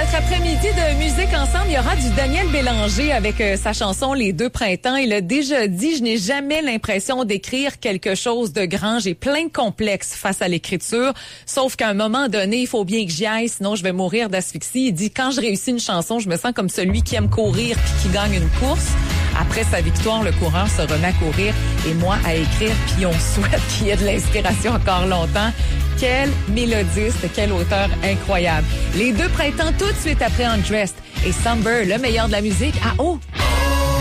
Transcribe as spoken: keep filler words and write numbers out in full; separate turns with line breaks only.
notre après-midi de musique ensemble, il y aura du Daniel Bélanger avec euh, sa chanson Les Deux Printemps. Il a déjà dit, je n'ai jamais l'impression d'écrire quelque chose de grand. J'ai plein de complexes face à l'écriture. Sauf qu'à un moment donné, il faut bien que j'y aille, sinon je vais mourir d'asphyxie. Il dit, quand je réussis une chanson, je me sens comme celui qui aime courir puis qui gagne une course. Après sa victoire, le coureur se remet à courir et moi à écrire, puis on souhaite qu'il y ait de l'inspiration encore longtemps. Quel mélodiste, quel auteur incroyable. Les Deux Printemps tout de suite après Undressed et Somber, le meilleur de la musique à haut.